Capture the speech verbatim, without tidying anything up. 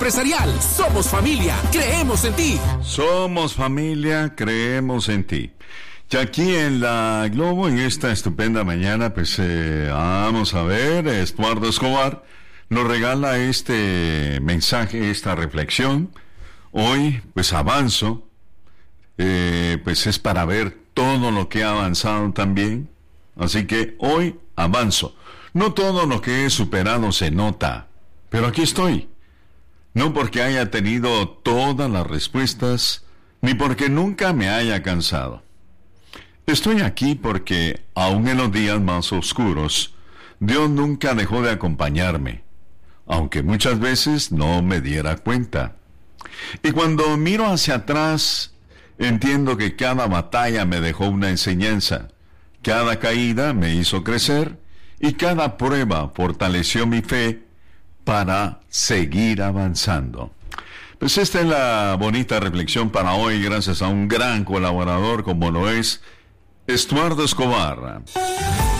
empresarial. Somos familia, creemos en ti. Somos familia, creemos en ti. Y aquí en la Globo, en esta estupenda mañana, pues eh, vamos a ver, Estuardo Escobar nos regala este mensaje, esta reflexión. Hoy, pues avanzo, eh, pues es para ver todo lo que ha avanzado también. Así que hoy avanzo. No todo lo que he superado se nota, pero aquí estoy. No porque haya tenido todas las respuestas, ni porque nunca me haya cansado. Estoy aquí porque, aun en los días más oscuros, Dios nunca dejó de acompañarme, aunque muchas veces no me diera cuenta. Y cuando miro hacia atrás, entiendo que cada batalla me dejó una enseñanza, cada caída me hizo crecer, y cada prueba fortaleció mi fe para seguir avanzando. Pues esta es la bonita reflexión para hoy, gracias a un gran colaborador como lo es Estuardo Escobar.